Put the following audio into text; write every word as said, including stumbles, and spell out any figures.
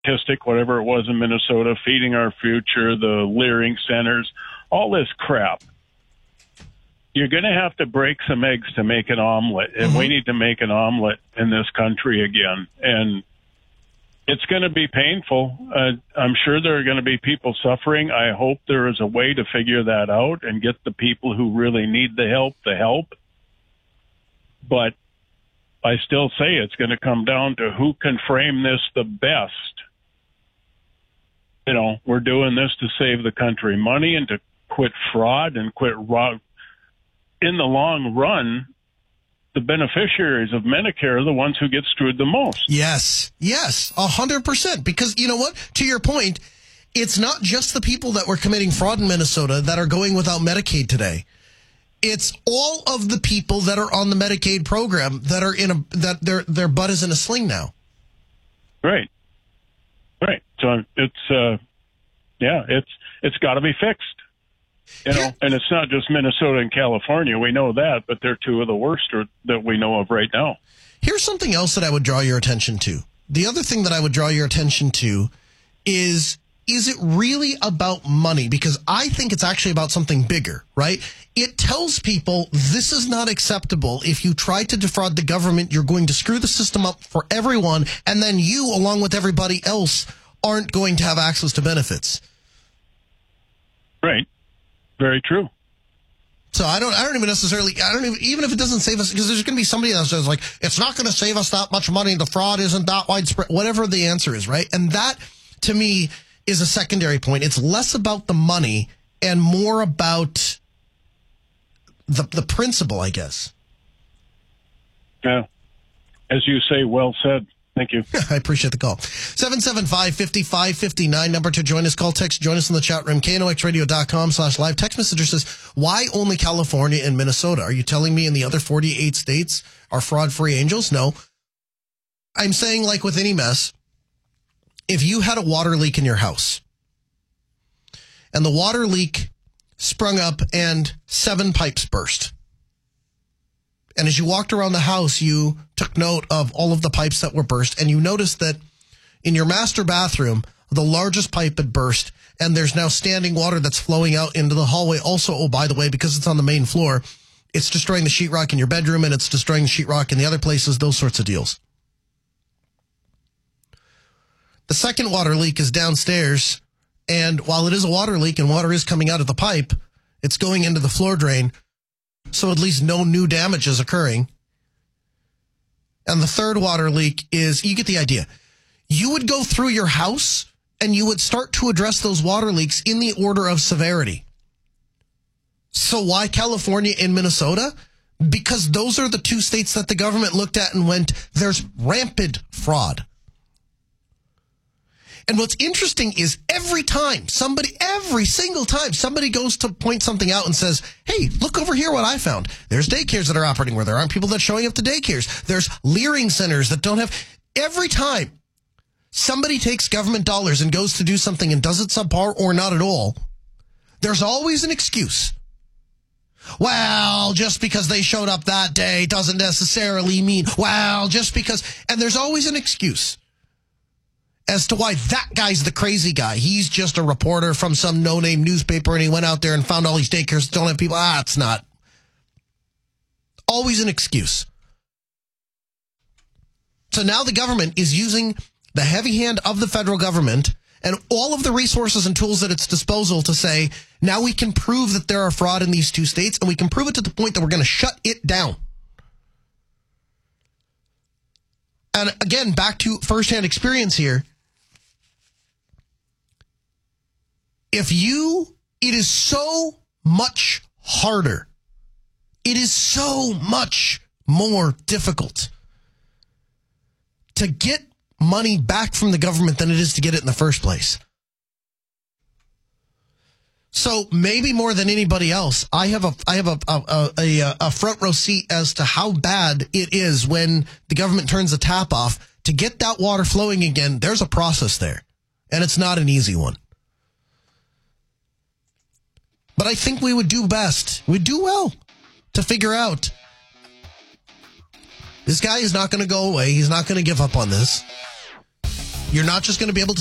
statistic, whatever it was in Minnesota, feeding our future, the Leering centers, all this crap. You're going to have to break some eggs to make an omelet, and mm-hmm. we need to make an omelet in this country again. And it's going to be painful. Uh, I'm sure there are going to be people suffering. I hope there is a way to figure that out and get the people who really need the help the help. But I still say it's going to come down to who can frame this the best. You know, we're doing this to save the country money and to quit fraud and quit ro- in the long run. The beneficiaries of Medicare are the ones who get screwed the most. Yes, yes, a hundred percent. Because you know what? To your point, it's not just the people that were committing fraud in Minnesota that are going without Medicaid today. It's all of the people that are on the Medicaid program that are in a that their their butt is in a sling now. Right, right. So it's uh, yeah, it's it's got to be fixed. You know, and it's not just Minnesota and California. We know that, but they're two of the worst that we know of right now. Here's something else that I would draw your attention to. The other thing that I would draw your attention to is, is it really about money? Because I think it's actually about something bigger, right? It tells people this is not acceptable. If you try to defraud the government, you're going to screw the system up for everyone, and then you, along with everybody else, aren't going to have access to benefits. Right. Very true. So I don't. I don't even necessarily. I don't even. Even if it doesn't save us, because there's going to be somebody that says like, it's not going to save us that much money. The fraud isn't that widespread. Whatever the answer is, right? And that, to me, is a secondary point. It's less about the money and more about the the principle, I guess. Yeah, as you say, well said. Thank you. I appreciate the call. seven seven five, five five five nine, number to join us. Call, text, join us in the chat room. K N O X radio dot com slash live. Text messenger says, why only California and Minnesota? Are you telling me in the other forty-eight states are fraud-free angels? No. I'm saying, like with any mess, if you had a water leak in your house and the water leak sprung up and seven pipes burst, and as you walked around the house, you took note of all of the pipes that were burst, and you noticed that in your master bathroom, the largest pipe had burst, and there's now standing water that's flowing out into the hallway. Also, oh, by the way, because it's on the main floor, it's destroying the sheetrock in your bedroom, and it's destroying the sheetrock in the other places, those sorts of deals. The second water leak is downstairs, and while it is a water leak and water is coming out of the pipe, it's going into the floor drain, so at least no new damage is occurring. And the third water leak is, you get the idea. You would go through your house and you would start to address those water leaks in the order of severity. So why California and Minnesota? Because those are the two states that the government looked at and went, there's rampant fraud. And what's interesting is every time somebody, every single time somebody goes to point something out and says, hey, look over here what I found. There's daycares that are operating where there aren't people that are showing up to daycares. There's Leering centers that don't have. Every time somebody takes government dollars and goes to do something and does it subpar or not at all, there's always an excuse. Well, just because they showed up that day doesn't necessarily mean, well, just because, and there's always an excuse as to why that guy's the crazy guy. He's just a reporter from some no-name newspaper, and he went out there and found all these daycares that don't have people. Ah, it's not. Always an excuse. So now the government is using the heavy hand of the federal government and all of the resources and tools at its disposal to say, now we can prove that there are fraud in these two states, and we can prove it to the point that we're going to shut it down. And again, back to firsthand experience here. If you, it is so much harder. It is so much more difficult to get money back from the government than it is to get it in the first place. So maybe more than anybody else, I have a I have a a, a a front row seat as to how bad it is when the government turns the tap off. To get that water flowing again, there's a process there, and it's not an easy one. But I think we would do best, we'd do well to figure out this guy is not going to go away. He's not going to give up on this. You're not just going to be able to